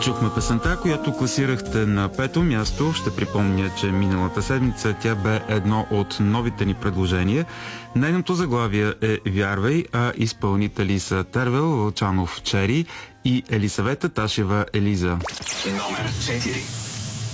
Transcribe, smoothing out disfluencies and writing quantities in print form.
Чухме песента, която класирахте на 5-то място. Ще припомня, че миналата седмица тя бе едно от новите ни предложения. Нейното заглавие е "Вярвай", а изпълнители са Тервел, Вълчанов, Чери и Елисавета Ташева, Елиза. Номер 4.